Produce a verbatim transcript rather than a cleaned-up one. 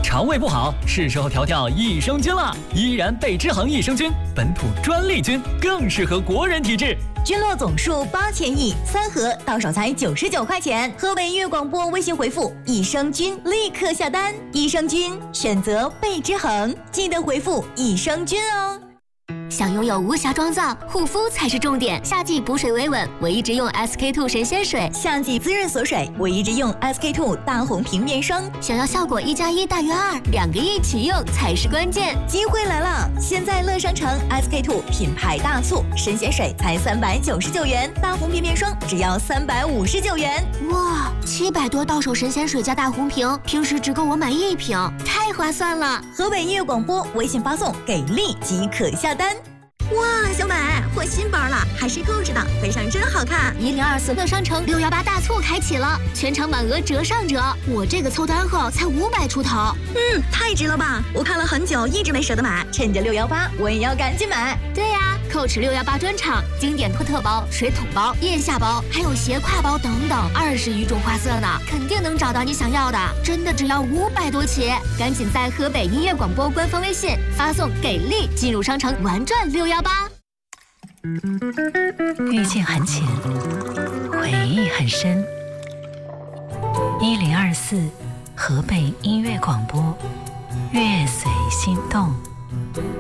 肠胃不好，是时候调调益生菌了。依然贝之恒益生菌，本土专利菌，更适合国人体质。 菌落总数八千亿，三盒到手才九十九块钱。河北音乐广播微信回复益生菌，立刻下单。益生菌选择贝之恒，记得回复益生菌哦。 想拥有无瑕妆造，护肤才是重点。夏季补水维稳，我一直用 S K two 神仙水； 夏季滋润锁水，我一直用 S K two 大红瓶面霜。 想要效果一加一大于二，两个一起用才是关键。 机会来了！现在乐商城 S K two 品牌大促，神仙水才三百九十九元，大红瓶面霜只要三百五十九元。 哇，七百多到手神仙水加大红瓶，平时只够我买一瓶，太划算了！ 河北音乐广播微信发送给力即可下单。哇，小美换新包了，还是购置的，背上真好看。 一零二四乐商城六幺八大促开启了，全场满额折上折，我这个凑单后才五百出头。 嗯，太值了吧！我看了很久，一直没舍得买，趁着六幺八，我也要赶紧买。 对呀、啊，扣持六幺八专场，经典托特包、水桶包、腋下包，还有斜挎包等等，二十余种花色呢，肯定能找到你想要的。真的只要五百多起，赶紧在河北音乐广播官方微信发送“给力”进入商城玩转六幺八。 遇见很浅，回忆很深。一零二四河北音乐广播，乐随心动。